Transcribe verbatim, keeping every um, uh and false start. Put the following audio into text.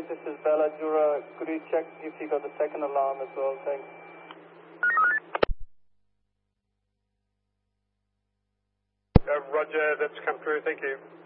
Quebec, this is Bella Jura. Could you check if you got the second alarm as well? Thanks. Uh, Roger, that's come through. Thank you.